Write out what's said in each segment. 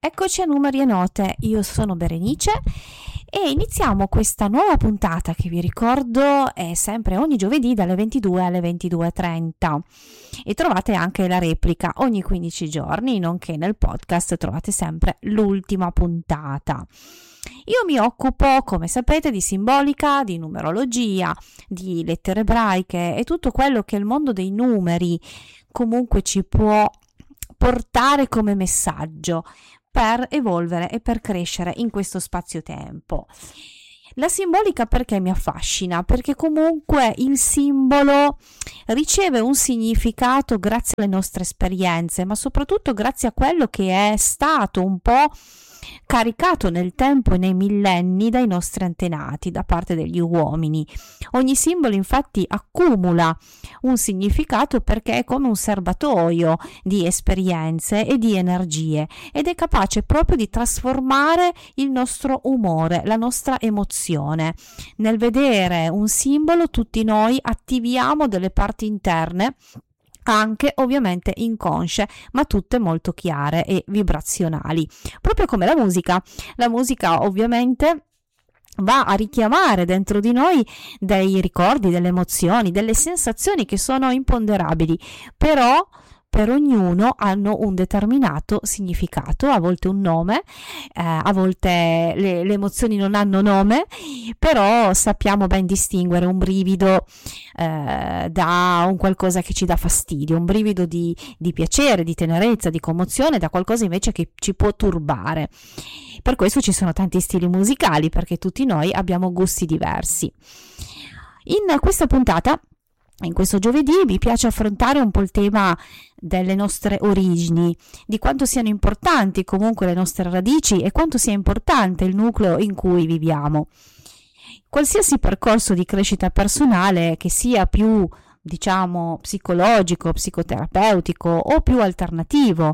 Eccoci a Numeri e Note, io sono Berenice e iniziamo questa nuova puntata che vi ricordo è sempre ogni giovedì dalle 22 alle 22:30 e trovate anche la replica ogni 15 giorni, nonché nel podcast trovate sempre l'ultima puntata. Io mi occupo, come sapete, di simbolica, di numerologia, di lettere ebraiche e tutto quello che il mondo dei numeri comunque ci può portare come messaggio per evolvere e per crescere in questo spazio-tempo. La simbolica perché mi affascina? Perché comunque il simbolo riceve un significato grazie alle nostre esperienze, ma soprattutto grazie a quello che è stato un po' caricato nel tempo e nei millenni dai nostri antenati, da parte degli uomini. Ogni simbolo infatti accumula un significato perché è come un serbatoio di esperienze e di energie ed è capace proprio di trasformare il nostro umore, la nostra emozione. Nel vedere un simbolo tutti noi attiviamo delle parti interne, anche ovviamente inconsce, ma tutte molto chiare e vibrazionali, proprio come la musica. La musica ovviamente va a richiamare dentro di noi dei ricordi, delle emozioni, delle sensazioni che sono imponderabili, però per ognuno hanno un determinato significato, a volte un nome, a volte le emozioni non hanno nome, però sappiamo ben distinguere un brivido da un qualcosa che ci dà fastidio, un brivido di piacere, di tenerezza, di commozione, da qualcosa invece che ci può turbare. Per questo ci sono tanti stili musicali, perché tutti noi abbiamo gusti diversi. In questa puntata, in questo giovedì, mi piace affrontare un po' il tema delle nostre origini, di quanto siano importanti comunque le nostre radici e quanto sia importante il nucleo in cui viviamo. Qualsiasi percorso di crescita personale, che sia più, psicologico, psicoterapeutico o più alternativo,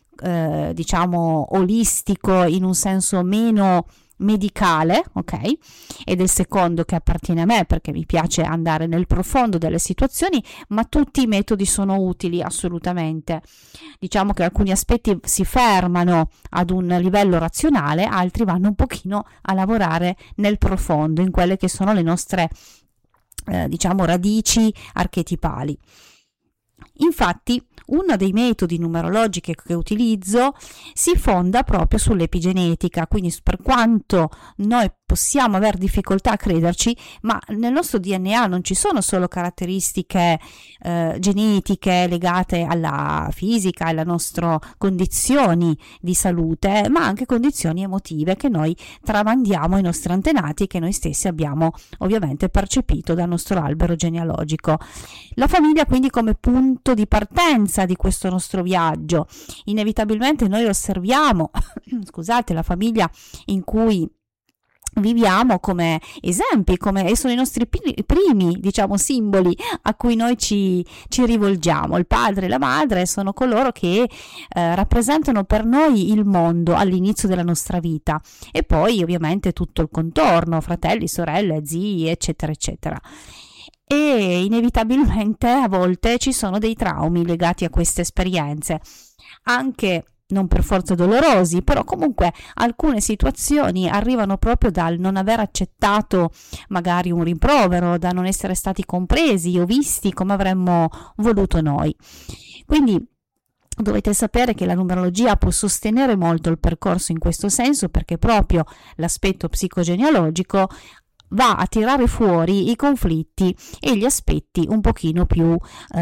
olistico in un senso meno medicale, ok? Ed è il secondo che appartiene a me perché mi piace andare nel profondo delle situazioni, ma tutti i metodi sono utili assolutamente. Diciamo che alcuni aspetti si fermano ad un livello razionale, altri vanno un pochino a lavorare nel profondo, in quelle che sono le nostre radici archetipali. Infatti, uno dei metodi numerologici che utilizzo si fonda proprio sull'epigenetica, quindi per quanto noi possiamo aver difficoltà a crederci, ma nel nostro DNA non ci sono solo caratteristiche genetiche legate alla fisica, alle nostre condizioni di salute, ma anche condizioni emotive che noi tramandiamo ai nostri antenati e che noi stessi abbiamo ovviamente percepito dal nostro albero genealogico. La famiglia quindi come punto di partenza di questo nostro viaggio. Inevitabilmente noi osserviamo la famiglia in cui viviamo come esempi, e sono i nostri primi simboli a cui noi ci rivolgiamo. Il padre e la madre sono coloro che rappresentano per noi il mondo all'inizio della nostra vita, e poi ovviamente tutto il contorno, fratelli, sorelle, zii, eccetera eccetera. E inevitabilmente a volte ci sono dei traumi legati a queste esperienze, anche non per forza dolorosi, però comunque alcune situazioni arrivano proprio dal non aver accettato magari un rimprovero, da non essere stati compresi o visti come avremmo voluto noi. Quindi dovete sapere che la numerologia può sostenere molto il percorso in questo senso, perché proprio l'aspetto psicogenealogico va a tirare fuori i conflitti e gli aspetti un pochino più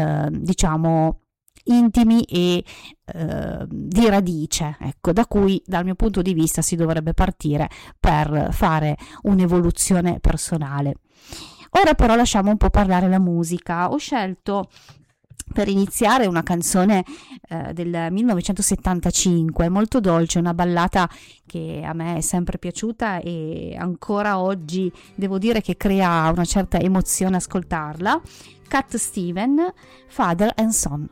intimi e di radice, ecco, da cui dal mio punto di vista si dovrebbe partire per fare un'evoluzione personale. Ora però lasciamo un po' parlare la musica. Ho scelto per iniziare una canzone del 1975, molto dolce, una ballata che a me è sempre piaciuta e ancora oggi devo dire che crea una certa emozione ascoltarla. Cat Stevens, Father and Son.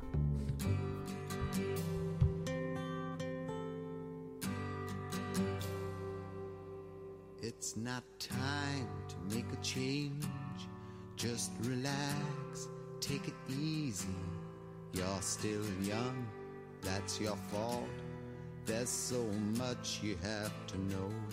It's not time to make a change, just relax, take it easy. You're still young, that's your fault. There's so much you have to know.